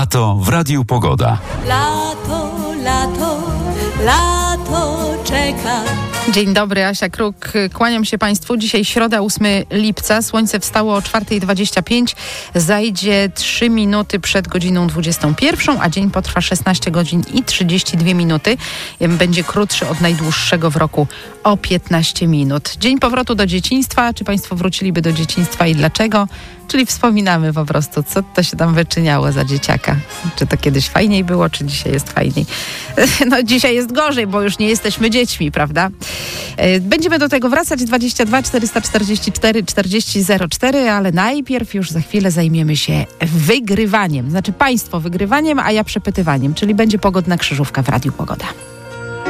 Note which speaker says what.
Speaker 1: Lato w Radiu Pogoda.
Speaker 2: Lato, lato, lato czeka.
Speaker 3: Dzień dobry, Asia Kruk. Kłaniam się Państwu. Dzisiaj środa, 8 lipca. Słońce wstało o 4:25. Zajdzie 3 minuty przed godziną 21, a dzień potrwa 16 godzin i 32 minuty. Będzie krótszy od najdłuższego w roku o 15 minut. Dzień powrotu do dzieciństwa. Czy Państwo wróciliby do dzieciństwa i dlaczego? Czyli wspominamy po prostu, co to się tam wyczyniało za dzieciaka. Czy to kiedyś fajniej było, czy dzisiaj jest fajniej? No dzisiaj jest gorzej, bo już nie jesteśmy dziećmi, prawda? Będziemy do tego wracać. 22 444 4004, ale najpierw już za chwilę zajmiemy się wygrywaniem. Znaczy Państwo wygrywaniem, a ja przepytywaniem, czyli będzie pogodna krzyżówka w Radiu Pogoda.